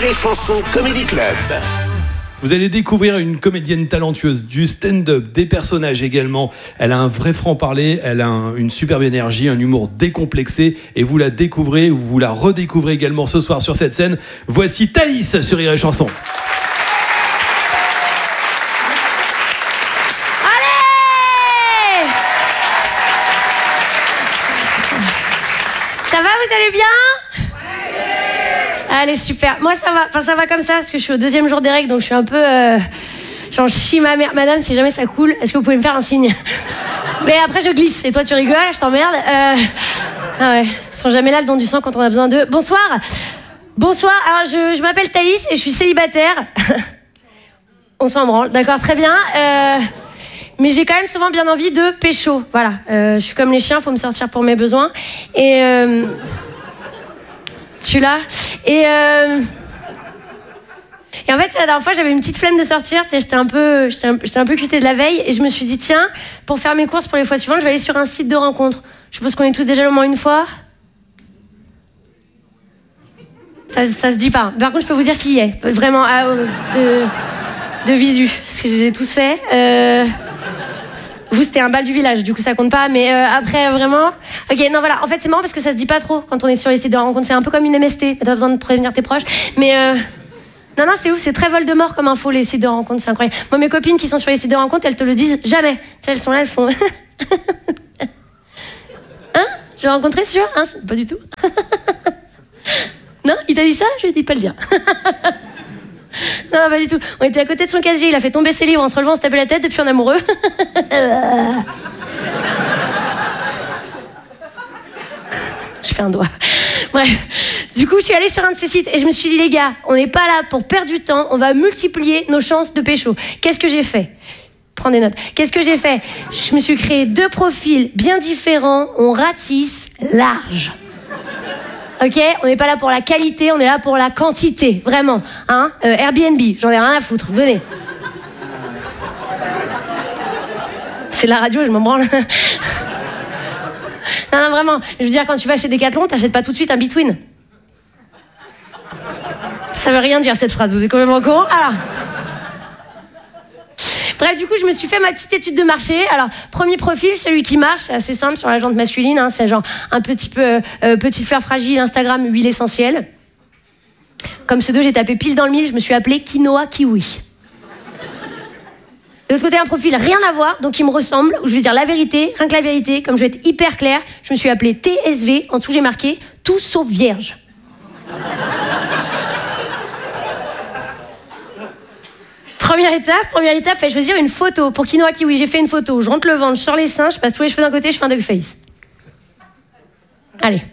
et Chanson Comedy Club. Vous allez découvrir une comédienne talentueuse, du stand-up, des personnages également. Elle a un vrai franc-parler, elle a une superbe énergie, un humour décomplexé. Et vous la découvrez, vous la redécouvrez également ce soir sur cette scène. Voici Thaïs sur Rire et Chanson. Ça va, vous allez bien ? Allez, super. Moi, ça va. Enfin, ça va comme ça, parce que je suis au 2e jour des règles, donc je suis un peu... J'en chie ma mère. Madame, si jamais ça coule, est-ce que vous pouvez me faire un signe ? Mais après, je glisse. Et toi, tu rigoles, je t'emmerde. Ah ouais, ils sont jamais là, le don du sang, quand on a besoin d'eux. Bonsoir. Bonsoir. Alors, je m'appelle Thaïs et je suis célibataire. On s'en branle, d'accord, très bien. Mais j'ai quand même souvent bien envie de pécho. Voilà. Je suis comme les chiens, faut me sortir pour mes besoins. Et... Tu l'as ? Et en fait, la dernière fois, j'avais une petite flemme de sortir. Tu sais, j'étais un peu cutée de la veille. Et je me suis dit, tiens, pour faire mes courses pour les fois suivantes, je vais aller sur un site de rencontre. Je suppose qu'on est tous déjà au moins une fois. Ça se dit pas. Par contre, je peux vous dire qui y est. Vraiment, de visu. Parce que je les ai tous faits. Vous, c'était un bal du village, du coup ça compte pas, mais après vraiment... Ok, non voilà, en fait c'est marrant parce que ça se dit pas trop quand on est sur les sites de rencontres, c'est un peu comme une MST, t'as besoin de prévenir tes proches, mais... Non, c'est ouf, c'est très Voldemort comme info les sites de rencontres, c'est incroyable. Moi mes copines qui sont sur les sites de rencontres, elles te le disent jamais. Tu sais, elles sont là, elles font... Hein ? J'ai rencontré sûr ? Hein ? Pas du tout. Non ? Il t'a dit ça ? Je lui ai dit de pas le dire. Non, pas du tout. On était à côté de son casier, il a fait tomber ses livres en se relevant, on se tapait la tête, depuis on est amoureux. Je fais un doigt. Bref. Du coup, je suis allée sur un de ces sites et je me suis dit, les gars, on n'est pas là pour perdre du temps, on va multiplier nos chances de pécho. Qu'est-ce que j'ai fait ? Prends des notes. Qu'est-ce que j'ai fait ? Je me suis créé 2 profils bien différents, on ratisse large. Ok, on n'est pas là pour la qualité, on est là pour la quantité, vraiment. Hein, Airbnb, j'en ai rien à foutre, venez. C'est de la radio, je m'en branle. Non, vraiment, je veux dire, quand tu vas chez Decathlon, t'achètes pas tout de suite un Between. Ça veut rien dire cette phrase, vous êtes quand même au courant ? Alors... Bref, du coup, je me suis fait ma petite étude de marché. Alors, premier profil, celui qui marche, c'est assez simple sur la jante masculine. Hein, c'est genre un petit peu petite fleur fragile, Instagram, huile essentielle. Comme pseudo, j'ai tapé pile dans le mille, je me suis appelée Quinoa Kiwi. De l'autre côté, un profil rien à voir, donc il me ressemble, où je vais dire la vérité, rien que la vérité, comme je vais être hyper claire, je me suis appelée TSV, en dessous j'ai marqué tout sauf vierge. Première étape, fallait choisir une photo. Pour Quinoa Kiwi, j'ai fait une photo. Je rentre le ventre, je sors les seins, je passe tous les cheveux d'un côté, je fais un dog face. Allez.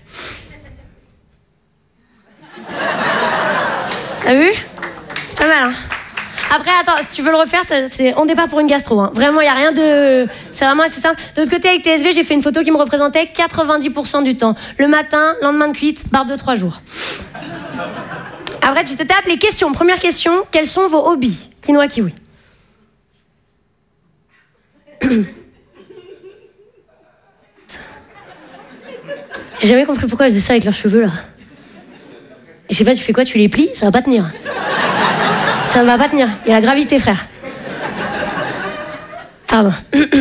T'as vu ? C'est pas mal, hein ? Après, attends, si tu veux le refaire, on départ pour une gastro. Hein. Vraiment, il n'y a rien de... C'est vraiment assez simple. De l'autre côté, avec TSV, j'ai fait une photo qui me représentait 90% du temps. Le matin, lendemain de cuite, barbe de 3 jours. Après, tu te tapes les questions. Première question, quels sont vos hobbies ? Quinoa Kiwi. J'ai jamais compris pourquoi elles faisaient ça avec leurs cheveux, là. Et je sais pas, tu fais quoi ? Tu les plies ? Ça va pas tenir. Ça ne va pas tenir. Il y a la gravité, frère. Pardon.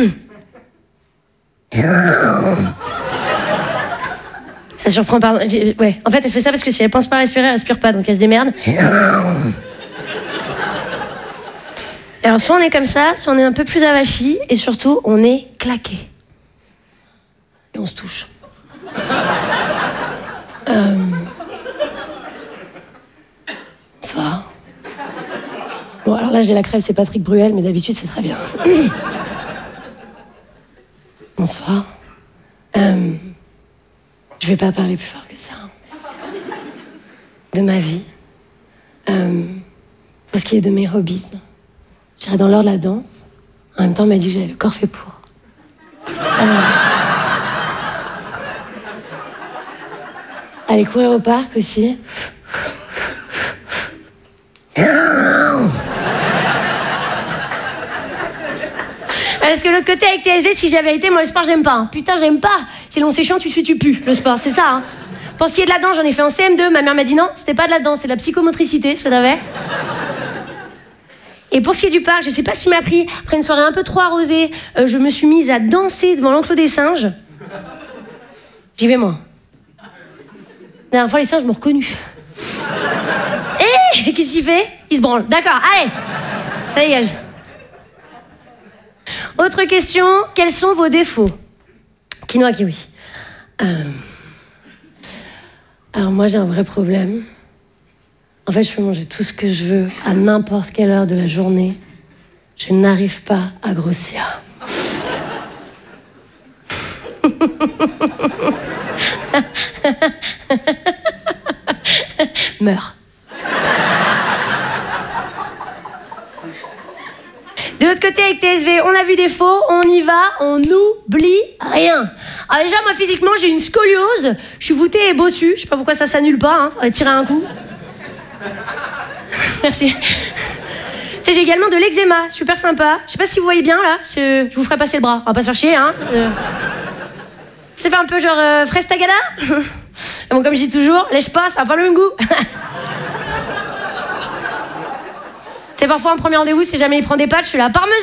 Ça surprend, pardon. Ouais. En fait, elle fait ça parce que si elle pense pas à respirer, elle respire pas, donc elle se démerde. Et alors, soit on est comme ça, soit on est un peu plus avachi, et surtout, on est claqué. Et on se touche. Bonsoir. Bon, alors là, j'ai la crève, c'est Patrick Bruel, mais d'habitude, c'est très bien. Bonsoir. Je vais pas parler plus fort que ça. De ma vie. Pour ce qui est de mes hobbies. J'irai dans l'ordre de la danse. En même temps, on m'a dit que j'avais le corps fait pour. Aller courir au parc aussi. Parce que l'autre côté, avec TSV, si j'avais été, moi, le sport, j'aime pas. Hein. Putain, j'aime pas. C'est long, c'est chiant, tu suis, tu pues. Le sport, c'est ça. Hein. Pour ce qui est de la danse, j'en ai fait en CM2. Ma mère m'a dit non, c'était pas de la danse, c'est de la psychomotricité, ce que t'avais. Et pour ce qui est du parc, je sais pas ce qui m'a pris. Après une soirée un peu trop arrosée, je me suis mise à danser devant l'enclos des singes. J'y vais, moi. La dernière fois, les singes m'ont reconnu. Hé, qu'est-ce qu'il fait? Il se branle. D'accord, allez, ça dégage. Autre question, quels sont vos défauts? Quinoa kiwi. Alors moi, j'ai un vrai problème. En fait, je peux manger tout ce que je veux à n'importe quelle heure de la journée. Je n'arrive pas à grossir. Meurs. De l'autre côté, avec TSV, on a vu des faux, on y va, on n'oublie rien. Alors déjà, moi, physiquement, j'ai une scoliose, je suis voûtée et bossue, je sais pas pourquoi ça s'annule pas, hein, faudrait tirer un coup. Merci. Tu sais, j'ai également de l'eczéma, super sympa. Je sais pas si vous voyez bien, là, je vous ferai passer le bras, on va pas se faire chier, hein. Ça fait un peu genre fraise tagada. Bon, comme je dis toujours, lèche pas, ça va pas le même goût. C'est parfois un premier rendez-vous, si jamais il prend des pâtes, je suis là, parmesan.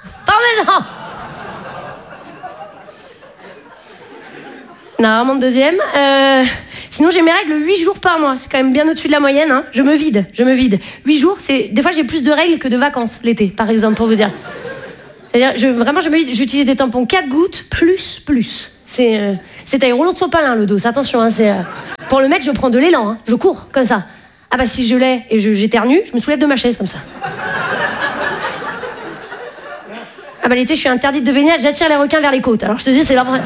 Non, vraiment de deuxième. Sinon, j'ai mes règles 8 jours par mois. C'est quand même bien au-dessus de la moyenne. Hein. Je me vide. 8 jours, c'est... Des fois, j'ai plus de règles que de vacances l'été, par exemple, pour vous dire. C'est-à-dire, je me vide. J'utilise des tampons 4 gouttes, plus. C'est taille rouleau de sopalin, le dos. Attention, hein, pour le mettre, je prends de l'élan. Hein. Je cours, comme ça. Ah bah, si je l'ai et j'éternue, je me soulève de ma chaise, comme ça. Ah bah, l'été, je suis interdite de baignade, j'attire les requins vers les côtes. Alors, je te dis, c'est leur vrai...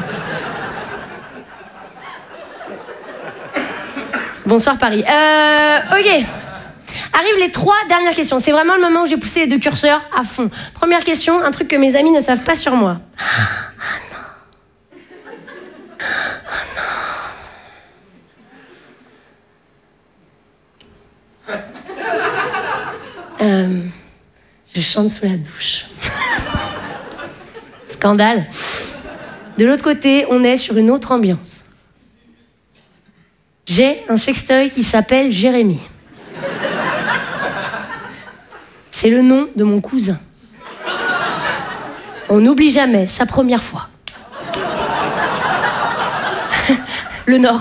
Bonsoir Paris. Ok. Arrivent les 3 dernières questions. C'est vraiment le moment où j'ai poussé les 2 curseurs à fond. Première question, un truc que mes amis ne savent pas sur moi. Je chante sous la douche. Scandale. De l'autre côté, on est sur une autre ambiance. J'ai un sextoy qui s'appelle Jérémy. C'est le nom de mon cousin. On n'oublie jamais sa première fois. Le Nord.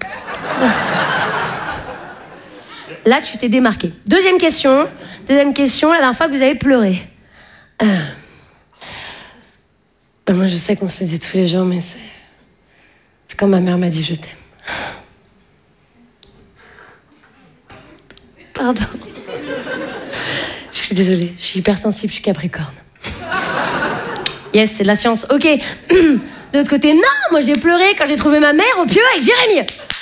Là, tu t'es démarqué. Deuxième question, la dernière fois que vous avez pleuré. Moi, je sais qu'on se le dit tous les jours, mais c'est quand ma mère m'a dit « je t'aime ». Pardon. Je suis désolée, je suis hypersensible, je suis Capricorne. Yes, c'est de la science. Ok. De l'autre côté, non, moi j'ai pleuré quand j'ai trouvé ma mère au pieu avec Jérémy.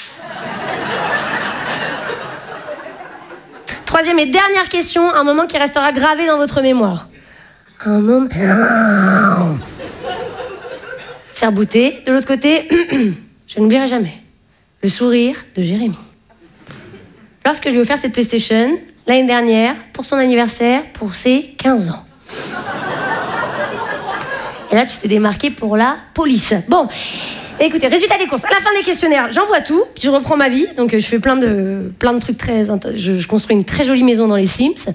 Troisième et dernière question, un moment qui restera gravé dans votre mémoire. Un moment... C'est rebooté. De l'autre côté, je n'oublierai jamais le sourire de Jérémy. Lorsque je lui ai offert cette PlayStation, l'année dernière, pour son anniversaire, pour ses 15 ans. Et là, tu t'es démarqué pour la police. Bon, écoutez, résultat des courses. À la fin des questionnaires, j'envoie tout, puis je reprends ma vie. Donc, je fais plein de trucs très... Je construis une très jolie maison dans les Sims.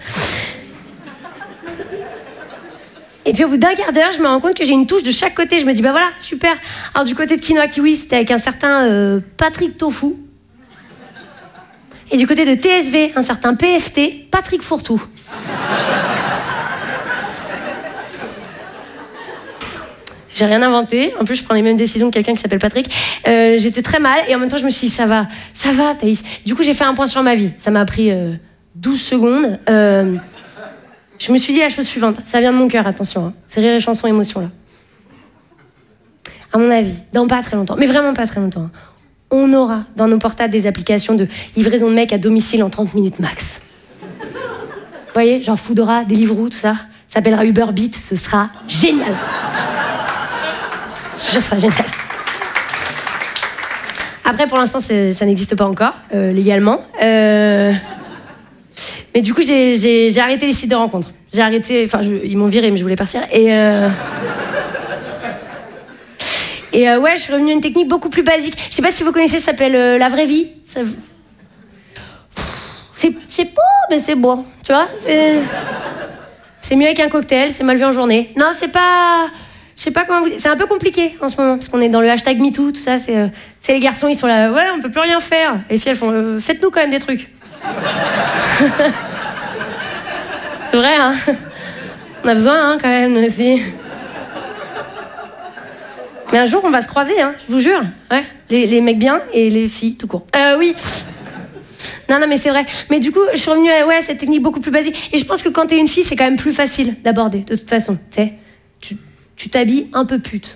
Et puis, au bout d'un quart d'heure, je me rends compte que j'ai une touche de chaque côté. Je me dis, bah voilà, super. Alors, du côté de Quinoa Kiwi, c'était avec un certain Patrick Tofu. Et du côté de TSV, un certain PFT, Patrick Fourtou. J'ai rien inventé. En plus, je prends les mêmes décisions que quelqu'un qui s'appelle Patrick. J'étais très mal et en même temps, je me suis dit, ça va, Thaïs. Du coup, j'ai fait un point sur ma vie. Ça m'a pris 12 secondes. Je me suis dit la chose suivante. Ça vient de mon cœur, attention. Hein. C'est Rire et Chanson Émotion, là. À mon avis, dans pas très longtemps, mais vraiment pas très longtemps, on aura dans nos portables des applications de livraison de mecs à domicile en 30 minutes max. Vous voyez, genre Foodora, Deliveroo, tout ça. Ça s'appellera Uber Beats, ce sera génial. Je te jure, ce sera génial. Après, pour l'instant, ça n'existe pas encore, légalement. Mais du coup, j'ai arrêté les sites de rencontres. J'ai arrêté... Enfin, ils m'ont viré, mais je voulais partir. Et ouais, je suis revenue à une technique beaucoup plus basique. Je sais pas si vous connaissez, ça s'appelle la vraie vie. Ça... C'est beau, mais c'est beau. Tu vois, c'est mieux avec un cocktail, c'est mal vu en journée. Non, c'est pas... Je sais pas comment vous dire. C'est un peu compliqué en ce moment, parce qu'on est dans le hashtag MeToo, tout ça. C'est les garçons, ils sont là, ouais, on peut plus rien faire. Et les filles, elles font, faites-nous quand même des trucs. C'est vrai, hein. On a besoin, hein, quand même, aussi. Mais un jour, on va se croiser, hein, je vous jure. Ouais, les mecs bien et les filles, tout court. Oui. Non, mais c'est vrai. Mais du coup, je suis revenue à cette technique beaucoup plus basique. Et je pense que quand t'es une fille, c'est quand même plus facile d'aborder, de toute façon. Tu sais, tu t'habilles un peu pute.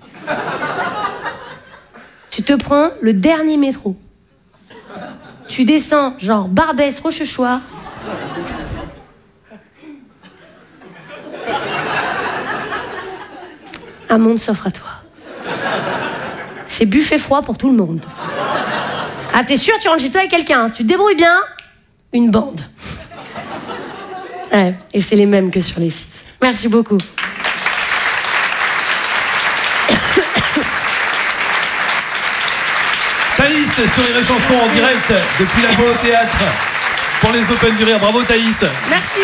Tu te prends le dernier métro. Tu descends, genre Barbès, Rochechouart. Un monde s'offre à toi. C'est buffet froid pour tout le monde. Ah, t'es sûr, tu rentres chez toi avec quelqu'un. Si tu te débrouilles bien, une bande. Ouais, et c'est les mêmes que sur les sites. Merci beaucoup. Thaïs sur les chansons en direct depuis la Beau au Théâtre pour les Open du Rire. Bravo Thaïs. Merci.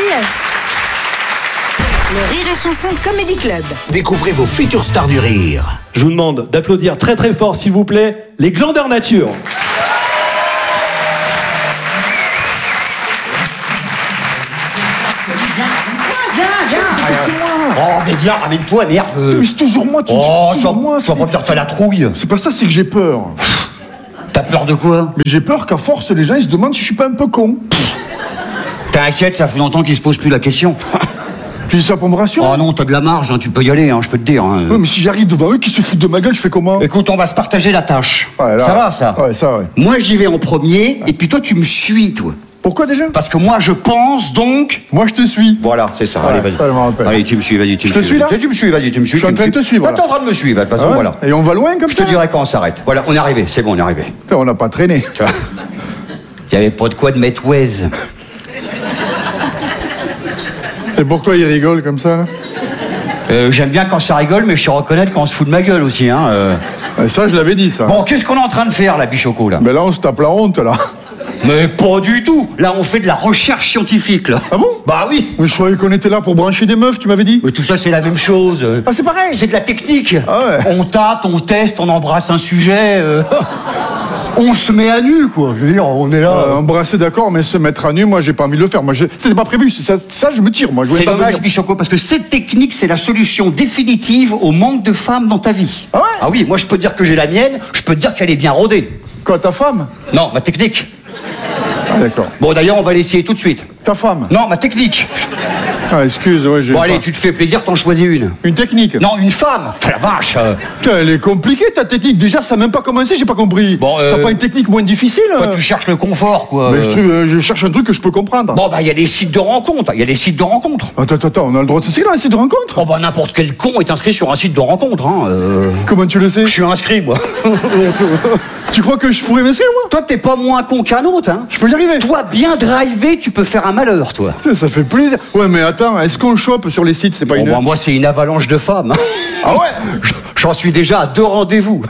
Le Rire et Chanson Comedy Club. Découvrez vos futures stars du rire. Je vous demande d'applaudir très très fort s'il vous plaît les Glandeurs Nature. Oh, mais viens, ramène-toi, merde. Mais c'est toujours moi, tu toujours moi. Tu vas pas me dire que t'as la trouille. C'est pas ça, c'est que j'ai peur. T'as peur de quoi? Mais j'ai peur qu'à force, les gens ils se demandent si je suis pas un peu con. T'inquiète, ça fait longtemps qu'ils se posent plus la question. Tu dis ça pour me rassurer? Oh non, t'as de la marge, hein, tu peux y aller, hein, je peux te dire. Hein. Ouais, mais si j'arrive devant eux qui se foutent de ma gueule, je fais comment? Écoute, on va se partager la tâche. Ouais, là, ça va, ça? Ouais, ça, ouais. Moi, j'y vais en premier, et puis toi, tu me suis, toi. Pourquoi déjà? Parce que moi, je pense, donc... Moi, je te suis. Voilà, c'est ça, Ouais, allez, vas-y. ça, je m'en rappelle. Allez, tu me suis, vas-y, tu me suis. Je te suis, là? Tu me suis, vas-y, tu me suis. Je suis en train de te suivre, Toi, là. t'es en train de me suivre, de toute façon, Ah ouais. voilà. Et on va loin comme Je ça? te dirai quand on s'arrête. Voilà, on est arrivé, c'est bon, on est arrivé. Putain, on n'a pas traîné. Tu vois, il y avait pas de quoi de mettre Waze. Et pourquoi ils rigolent comme ça, là? J'aime bien quand ça rigole, mais je sais reconnaître quand on se fout de ma gueule aussi, hein. Ouais, ça, je l'avais dit, ça. Bon, qu'est-ce qu'on est en train de faire, là, Bichoco, là? Mais là, on se tape la honte, là. Mais pas du tout. Là, on fait de la recherche scientifique, là. Ah bon? Bah oui. Mais je croyais qu'on était là pour brancher des meufs, tu m'avais dit. Mais tout ça, c'est la même chose. Ah, c'est pareil. C'est de la technique. Ah ouais. On tâte, on teste, on embrasse un sujet. On se met à nu, quoi. Je veux dire, on est là. Embrasser, d'accord, mais se mettre à nu, moi, j'ai pas envie de le faire. Moi, c'était pas prévu. Ça, je me tire. Moi, je voulais C'est pas dommage, venir. Bichoco, parce que cette technique, c'est la solution définitive au manque de femmes dans ta vie. Ah ouais? Ah oui, moi, je peux te dire que j'ai la mienne, je peux te dire qu'elle est bien rodée. Quoi, ta femme? Non, ma technique. Ah, d'accord. Bon, d'ailleurs, on va l'essayer tout de suite. Ta femme? Non, ma technique. Ah, excuse, ouais, j'ai. Bon, allez, tu te fais plaisir, t'en choisis une. Une technique? Non, une femme. La vache. Putain, elle est compliquée, ta technique. Déjà, ça n'a même pas commencé, j'ai pas compris. Bon, T'as pas une technique moins difficile? Toi, tu cherches le confort, quoi. Mais je cherche un truc que je peux comprendre. Bon, bah, il y a des sites de rencontres. Il y a des sites de rencontres. Attends, on a le droit de s'inscrire dans un site de rencontre? Oh, bah, n'importe quel con est inscrit sur un site de rencontre, hein. Comment tu le sais? Je suis inscrit, moi. Tu crois que je pourrais m'inscrire, moi? Toi, t'es pas moins con qu'un autre, hein. Je peux y arriver. Toi, bien drivé, tu peux faire un malheur, toi. Putain, ça fait plaisir. Ouais, mais attends, est-ce qu'on le chope sur les sites? C'est pas Bon, une. bah, moi, c'est une avalanche de femmes. Ah ouais? J'en suis déjà à 2 rendez-vous.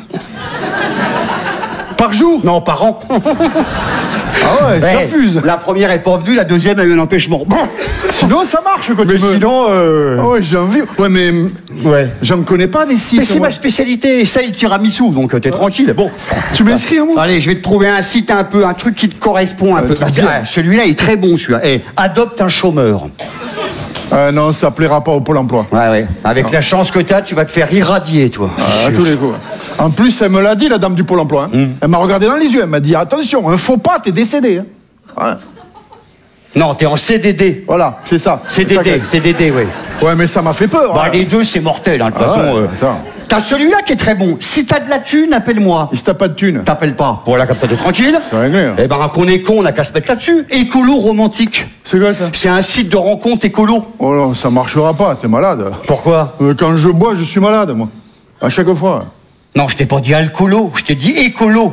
Par jour? Non, par an. Ah ouais, ça Eh, fuse. La première est pas venue, la deuxième a eu un empêchement. Bon. Sinon, ça marche, quoi. Mais sinon, Ah ouais, j'ai envie. Ouais, mais. Ouais. J'en connais pas des sites. Mais c'est moi. ma spécialité, ça, le tiramisu, donc t'es tranquille. Bon. Tu m'inscris à moi? Allez, je vais te trouver un site un truc qui te correspond un peu. très bien. Ah, celui-là est très bon, celui-là. Eh, adopte un chômeur. Non, ça plaira pas au Pôle emploi. Ouais. Avec la chance que t'as, tu vas te faire irradier, toi. À tous les coups. En plus, elle me l'a dit, la dame du Pôle emploi. Hein. Elle m'a regardé dans les yeux, elle m'a dit attention, un faux pas, t'es décédé. Hein. Ouais. Non, t'es en CDD. Voilà, c'est ça. CDD, CDD, oui. Ouais, mais ça m'a fait peur. Bah, hein. les deux, c'est mortel, hein, de toute Ah façon. ouais, attends. T'as celui-là qui est très bon. Si t'as de la thune, appelle-moi. Il se tape pas de thune. T'appelles pas. Voilà, comme ça, t'es tranquille. C'est réglé. Hein. Eh ben, qu'on est con, on a qu'à se mettre là-dessus. Écolo romantique. C'est quoi ça? C'est un site de rencontre écolo. Oh non, ça marchera pas, t'es malade. Pourquoi? Quand je bois, je suis malade, moi. À chaque fois. Non, je t'ai pas dit alcoolo, je t'ai dit écolo.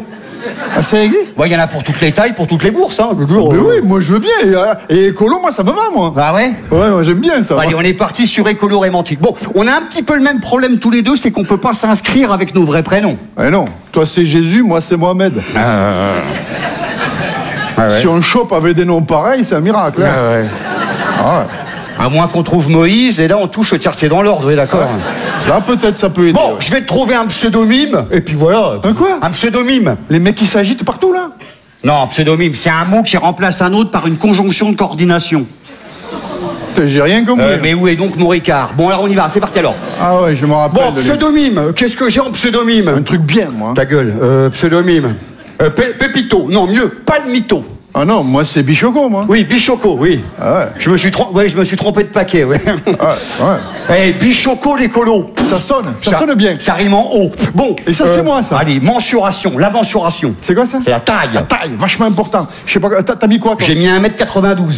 Ah, ça existe? Il y en a pour toutes les tailles, pour toutes les bourses. Hein. Mais oui, moi je veux bien. Et écolo, moi ça me va, moi. Ah ouais? Ouais, moi j'aime bien ça. Allez, on est parti sur écolo romantique. Bon, on a un petit peu le même problème tous les deux, c'est qu'on peut pas s'inscrire avec nos vrais prénoms. Eh non, toi c'est Jésus, moi c'est Mohamed. Ah ouais. Si on chope avec des noms pareils, c'est un miracle. Hein. Ah ouais. Ah ouais. À moins qu'on trouve Moïse, et là on touche le tiercé dans l'ordre, oui d'accord. Là peut-être ça peut aider. Bon, je vais te trouver un pseudonyme, et puis voilà. Un quoi? Un pseudonyme. Les mecs qui s'agitent partout là? Non, pseudonyme, c'est un mot qui remplace un autre par une conjonction de coordination. J'ai rien compris. Mais où est donc mon Ricard? Bon, alors on y va, c'est parti alors. Ah ouais, je me rappelle. Bon, pseudonyme, qu'est-ce que j'ai en pseudonyme? Un truc bien, moi. Ta gueule, pseudonyme. Pépito, non, mieux, Palmito. Ah non, moi c'est Bichoco, moi. Oui, Bichoco, oui. Ah ouais. Je me suis trompé de paquet, ouais. Ah ouais. Eh, Bichoco, l'écolo. Ça sonne bien. Ça rime en haut. Bon. Et ça, c'est moi, ça. Allez, mensuration, la mensuration. C'est quoi ça? C'est la taille. La taille, vachement important. Je sais pas, t'as mis quoi, toi? J'ai mis 1m92.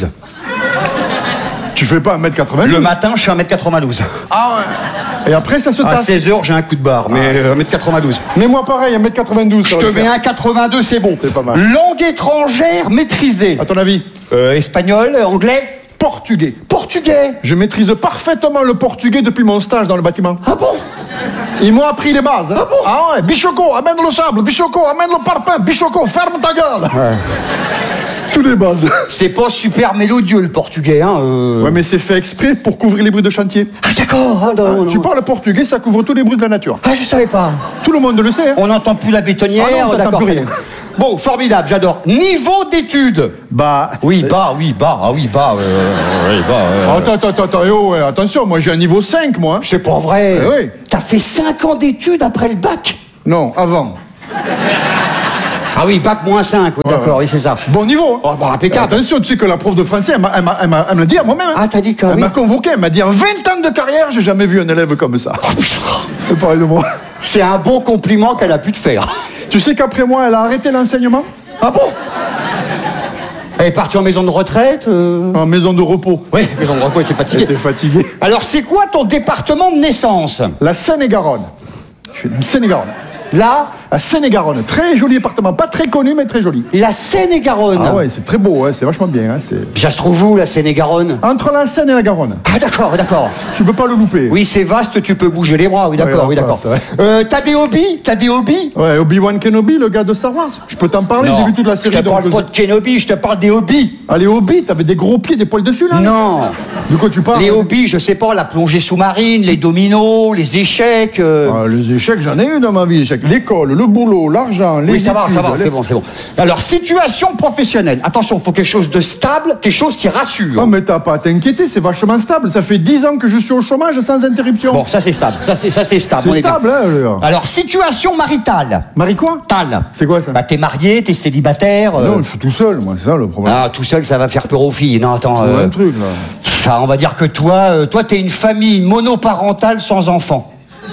Tu fais pas 1m80? Le matin, je suis 1m92. Ah ouais. Et après, ça se À tasse. 16h, j'ai un coup de barre, mais 1m92. Mais moi, pareil, 1m92. Je te mets 1,82, c'est bon. C'est pas mal. Langue étrangère maîtrisée. À ton avis? Espagnol, anglais, Portugais. portugais. Je maîtrise parfaitement le portugais depuis mon stage dans le bâtiment. Ah bon? Ils m'ont appris les bases. Hein. Ah bon? Ah ouais, Bichoco, amène le sable. Bichoco, amène le parpaing. Bichoco, ferme ta gueule. Ouais. Tous les bases. C'est pas super mélodieux le portugais, hein. Ouais, mais c'est fait exprès pour couvrir les bruits de chantier. Ah d'accord. Ah, non, non. Tu parles portugais, ça couvre tous les bruits de la nature. Ah, je savais pas. Tout le monde le sait. Hein. On n'entend plus la bétonnière, Ah non, on n'entend d'accord. plus rien. Bon, formidable, j'adore. Niveau d'études. Bah. Oui, oui, oui, Attends, eh oh, ouais, attention, moi j'ai un niveau 5, moi. C'est pas vrai. Eh oui. T'as fait 5 ans d'études après le bac? Non, avant. Ah oui, bac moins 5, oui, d'accord, oui, c'est ça. Bon niveau. Hein. Oh, bah, impeccable. Attention, tu sais que la prof de français, elle me l'a dit à moi-même. Hein. Ah, t'as dit que Elle oui. m'a convoqué, elle m'a dit en 20 ans de carrière, j'ai jamais vu un élève comme ça. Elle parlait de moi. C'est un bon compliment qu'elle a pu te faire. Tu sais qu'après moi, elle a arrêté l'enseignement? Ah bon? Elle est partie en maison de retraite En maison de repos. Oui, maison de repos, elle était Elle fatiguée. était fatiguée. Alors, c'est quoi ton département de naissance? La Seine-et-Garonne. Je suis de Seine-et-Garonne. Là, La Seine-et-Garonne. Très joli département. Pas très connu, mais très joli. la Seine-et-Garonne. Ah ouais, c'est très beau, hein, c'est vachement bien. Hein, Ça se trouve où, la Seine-et-Garonne? Entre la Seine et la Garonne. Ah d'accord, d'accord. Tu peux pas le louper. Oui, c'est vaste, tu peux bouger les bras, oui, d'accord, Ouais, oui, d'accord. c'est vrai. T'as des hobbies? T'as des hobbies? Ouais, Obi-Wan Kenobi, le gars de Star Wars. Je peux t'en parler, j'ai vu toute la série. je te parle donc- pas de Kenobi, je te parle des hobbies. Allez, Obi, t'avais des gros pieds, des poils dessus, là? Non. De quoi tu parles? Les hobbies, je sais pas, la plongée sous-marine, les dominos, les échecs. Ah, les échecs, j'en ai eu dans ma vie. Échecs. L'école, le boulot, l'argent, les Oui, ça va, études, ça va, les- c'est bon, c'est bon. Alors, situation professionnelle. Attention, il faut quelque chose de stable, quelque chose qui rassure. Oh, mais t'as pas à t'inquiéter, c'est vachement stable. Ça fait 10 ans que je suis au chômage sans interruption. Bon, ça c'est stable, ça c'est stable. c'est on est bien. stable, hein, le gars. Alors, situation maritale. Marie quoi? Tal. C'est quoi ça? Bah, t'es marié, t'es célibataire. Non, je suis tout seul, moi, c'est ça le problème. Ah, tout seul, ça va faire peur aux filles. Non, attends. Ouais, un truc, là. On va dire que toi, t'es une famille monoparentale sans enfants.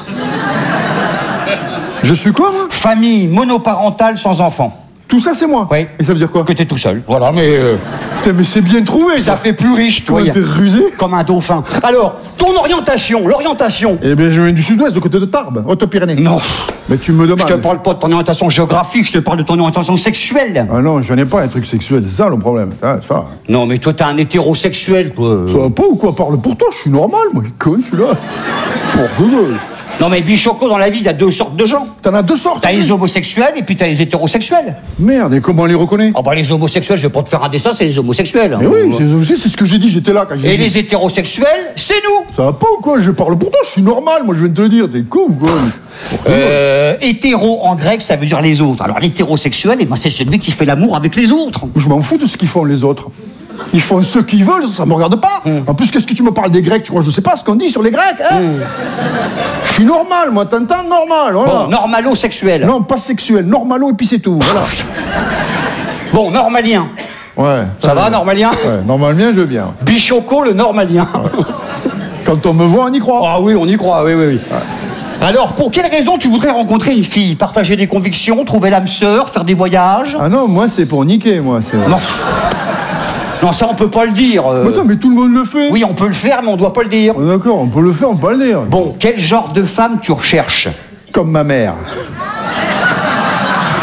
Je suis quoi, moi? Famille monoparentale sans enfants. Tout ça, c'est moi? Oui. Et ça veut dire quoi? Que t'es tout seul. Voilà, mais Putain, mais c'est bien trouvé, ça fait plus riche, toi. Toi, t'es rusé? Comme un dauphin. Alors, ton l'orientation. Eh bien, je viens du sud-ouest, de côté de Tarbes, Haute-Pyrénées. Non. Mais tu me Je demandes. te parle pas de ton orientation géographique, je te parle de ton orientation sexuelle. Ah non, j'en ai pas un truc sexuel, c'est ça le problème. Ça. Non, mais toi, t'es un hétérosexuel, toi. Ça va pas ou quoi? Parle pour toi, je suis normal, moi, il est con celui-là. Pour gueule. Non, mais Bichoco, dans la vie, il y a 2 sortes de gens. T'en as 2 sortes. T'as les homosexuels et puis t'as les hétérosexuels. Merde, et comment on les reconnaît? Ah bah les homosexuels, je vais pas te faire un dessin, c'est les homosexuels. Mais oui, c'est ce que j'ai dit, j'étais là quand j'ai Et dit. les hétérosexuels, c'est nous. Ça va pas ou quoi? Je parle pour toi, je suis normal, moi je viens de te le dire, t'es con ou quoi? Hétéro en grec, ça veut dire les autres. Alors l'hétérosexuel, eh ben, c'est celui qui fait l'amour avec les autres. Je m'en fous de ce qu'ils font les autres. Ils font ce qu'ils veulent, ça me regarde pas. En plus, qu'est-ce que tu me parles des Grecs? Tu crois que je sais pas ce qu'on dit sur les Grecs, hein? Je suis normal, moi, t'entends? Normal, voilà. Bon, normalo-sexuel. Non, pas sexuel, normalo et puis c'est tout, voilà. Bon, normalien. Ouais. Ça va, normalien? Ouais, normalement, je veux bien. Bichoco, le normalien. Quand on me voit, on y croit. Ah oui, on y croit, oui, oui, oui. Alors, pour quelle raison tu voudrais rencontrer une fille? Partager des convictions, trouver l'âme sœur, faire des voyages? Ah non, moi, c'est pour niquer, moi. Non. Non, ça, on peut pas le dire. Mais attends, mais tout le monde le fait. Oui, on peut le faire, mais on doit pas le dire. Oh, d'accord, on peut le faire, on peut pas le dire. Bon, quel genre de femme tu recherches? Comme ma mère.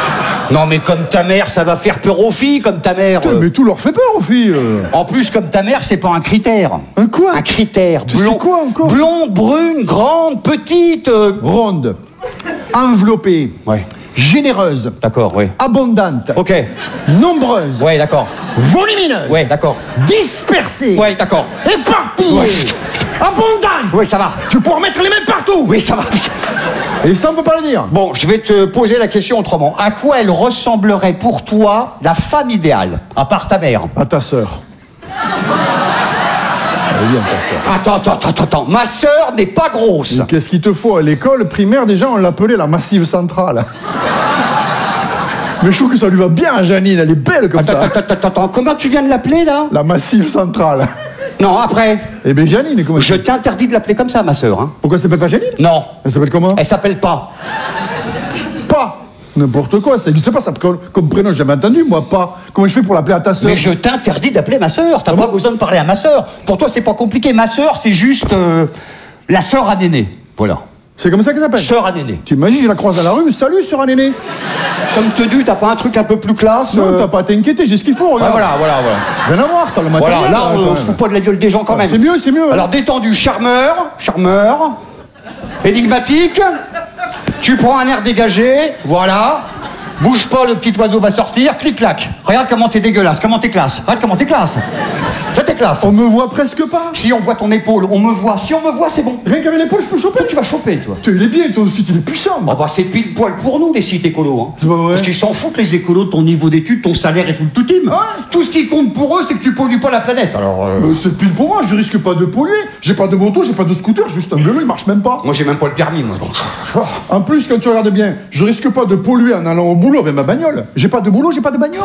Non, mais comme ta mère, ça va faire peur aux filles, comme ta mère. Putain, mais tout leur fait peur aux filles. En plus, comme ta mère, c'est pas un critère. Un quoi? Un critère. Tu sais quoi encore? Blonde, brune, grande, petite. Ronde. Enveloppée. Ouais. Généreuse. D'accord, oui. Abondante. Ok. Nombreuse. Ouais, d'accord. Volumineuse. Ouais, d'accord. Dispersée. Ouais, d'accord. Éparpillée. Ouais. Abondante. Oui, ça va. Tu pourras mettre les mains partout. Oui, ça va. Et ça, on peut pas le dire. Bon, je vais te poser la question autrement. À quoi elle ressemblerait pour toi la femme idéale, à part ta mère? À ta sœur. Elle est bien, ta sœur. Attends. Ma sœur n'est pas grosse. Et qu'est-ce qu'il te faut? À l'école primaire, déjà, on l'appelait la Massive Centrale. Mais je trouve que ça lui va bien à Janine, elle est belle comme ça. Attends, comment tu viens de l'appeler, là? La Massive Centrale. Non, après. Eh bien, Janine, comment Je t'interdis de l'appeler comme ça, ma sœur. Hein. Pourquoi elle s'appelle pas Janine? Non. Elle s'appelle comment? Elle s'appelle pas. Pas. N'importe quoi, ça n'existe pas, ça, comme prénom, j'ai jamais entendu, moi, pas. Comment je fais pour l'appeler à ta sœur? Mais je t'interdis d'appeler ma sœur. T'as pas besoin de parler à ma sœur. Pour toi, c'est pas compliqué. Ma sœur, c'est juste la sœur à Néné. Voilà. C'est comme ça qu'elle s'appelle? Sœur à Néné. Tu imagines, je la croise à la rue, salut, sœur à Néné. Comme tenue, t'as pas un truc un peu plus classe? Non, t'as pas à t'inquiéter, j'ai ce qu'il faut, regarde. Voilà. Rien à voir, t'as le matériel. Voilà, là, on quand se même. fout pas de la gueule des gens quand même. C'est mieux. Alors, détendu, charmeur, énigmatique, tu prends un air dégagé, voilà, bouge pas, le petit oiseau va sortir, clic-clac. Regarde comment t'es dégueulasse, comment t'es classe. Regarde comment t'es classe. Là, t'es classe. On me voit presque pas. Si on voit ton épaule, on me voit. Si on me voit, c'est bon. Rien qu'avec l'épaule, je peux choper. Toi, tu vas choper, toi. Putain, il est bien, toi aussi, il est puissant. Oh bah c'est pile poil pour nous les sites écolos hein. C'est pas vrai. Parce qu'ils s'en foutent les écolos de ton niveau d'études, ton salaire et tout le tout team. Ouais. Tout ce qui compte pour eux c'est que tu pollues pas la planète. Alors C'est pile pour moi, je risque pas de polluer. J'ai pas de moto, j'ai pas de scooter, juste un vélo, il marche même pas. moi j'ai même pas le permis moi donc. En plus, quand tu regardes bien, je risque pas de polluer en allant au boulot avec ma bagnole. J'ai pas de boulot, j'ai pas de bagnole.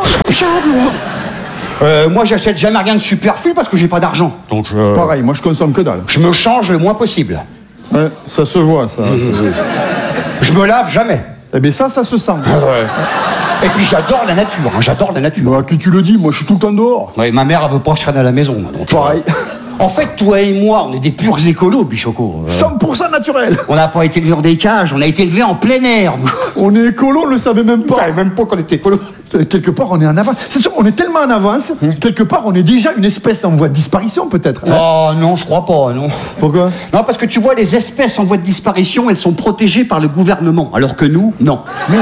Moi j'achète jamais rien de superflu parce que j'ai pas d'argent. Donc Pareil, moi je consomme que dalle. je me change le moins possible. Ouais, ça se voit, ça. Je me lave jamais. Eh bien ça se sent. Et puis j'adore la nature, hein, j'adore la nature. Bah, qui tu le dis, moi je suis tout le temps dehors. Ouais, ma mère elle veut pas que je traîne à la maison. Moi, donc, Pareil. En fait, toi et moi, on est des purs écolos, Bichoco. 100% naturel. On n'a pas été élevés dans des cages, on a été élevés en plein air. On est écolo, on le savait même On pas. savait même pas qu'on était écolo. Quelque part, on est en avance. C'est sûr, on est tellement en avance, quelque part, on est déjà une espèce en voie de disparition, peut-être. Hein. Oh non, je crois pas, non. Pourquoi? Non, parce que tu vois, les espèces en voie de disparition, elles sont protégées par le gouvernement, alors que nous, non. Merde.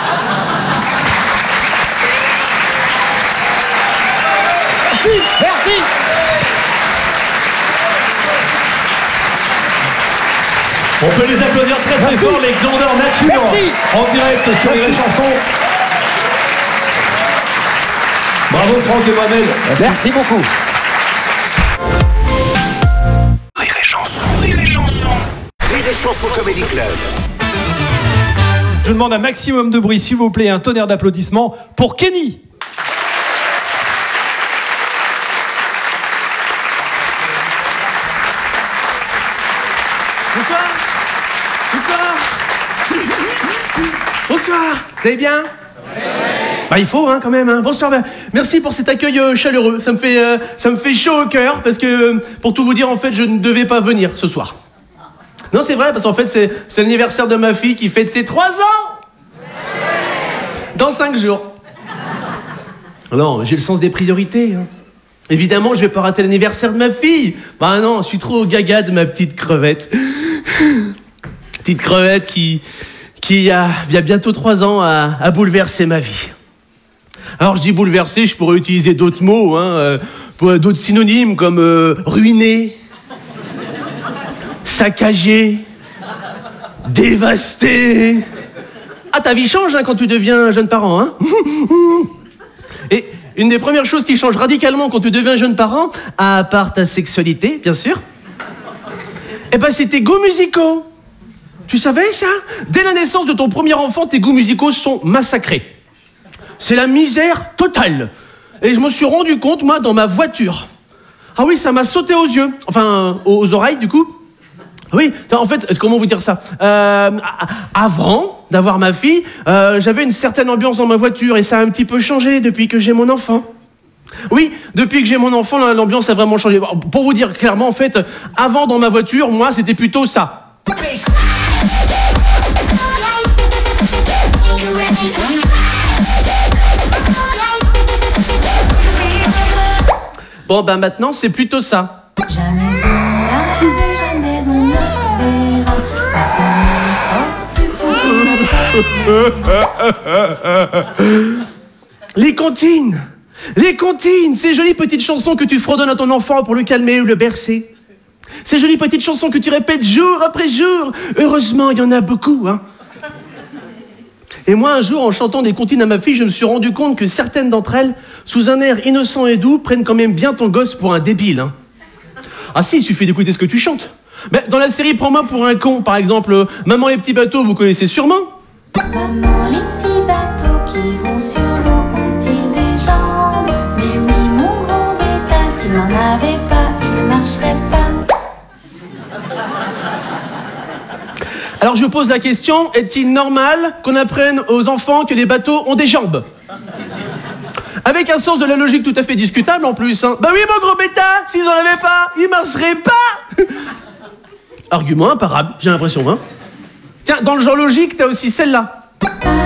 Merci. On peut les applaudir très fort, les Glandeurs Nature, Merci. en direct sur les chansons. Bravo Franck et Mohamed. Merci beaucoup. Rire et chanson. Rire et chanson Comedy Club. Je demande un maximum de bruit, s'il vous plaît, un tonnerre d'applaudissements pour Kenny. Bonsoir, vous allez bien? Bah il faut quand même. Hein. Bonsoir, merci pour cet accueil chaleureux. Ça me fait chaud au cœur parce que pour tout vous dire en fait je ne devais pas venir ce soir. Non c'est vrai parce qu'en fait c'est l'anniversaire de ma fille qui fête ses 3 ans. Dans 5 jours. Non, j'ai le sens des priorités. Hein. Évidemment je vais pas rater l'anniversaire de ma fille. Bah non, je suis trop gaga de ma petite crevette. Petite crevette qui il y a bientôt 3 ans, a bouleversé ma vie. Alors je dis bouleversé, je pourrais utiliser d'autres mots, hein, d'autres synonymes comme ruiné, saccagé, dévasté. Ah, ta vie change hein, quand tu deviens jeune parent, hein. Et une des premières choses qui change radicalement quand tu deviens jeune parent, à part ta sexualité, bien sûr, eh ben c'est tes goûts musicaux. Tu savais ça? Dès la naissance de ton premier enfant, tes goûts musicaux sont massacrés. C'est la misère totale. Et je me suis rendu compte, moi, dans ma voiture. Ah oui, ça m'a sauté aux yeux. Enfin, aux oreilles, du coup. Oui, en fait, comment vous dire ça? Avant d'avoir ma fille, j'avais une certaine ambiance dans ma voiture et ça a un petit peu changé depuis que j'ai mon enfant. Oui, depuis que j'ai mon enfant, l'ambiance a vraiment changé. Pour vous dire clairement, en fait, avant dans ma voiture, moi, c'était plutôt ça. Bon, ben maintenant, c'est plutôt ça. Jamais on ne verra. Les comptines, ces jolies petites chansons que tu fredonnes à ton enfant pour le calmer ou le bercer. Ces jolies petites chansons que tu répètes jour après jour. Heureusement, il y en a beaucoup, hein. Et moi, un jour, en chantant des comptines à ma fille, je me suis rendu compte que certaines d'entre elles, sous un air innocent et doux, prennent quand même bien ton gosse pour un débile, hein. Ah si, il suffit d'écouter ce que tu chantes. Ben, dans la série Prends-moi pour un con, par exemple, Maman les petits bateaux, vous connaissez sûrement. Maman, les petits bateaux qui vont sur l'eau ont-ils des jambes? Mais oui, mon gros bêta, s'il n'en avait pas, il ne marcherait pas. Alors je pose la question, est-il normal qu'on apprenne aux enfants que les bateaux ont des jambes? Avec un sens de la logique tout à fait discutable en plus, hein. Bah oui, mon gros bêta, s'ils en avaient pas, ils marcheraient pas. Argument imparable, j'ai l'impression, hein. Tiens, dans le genre logique, t'as aussi celle-là.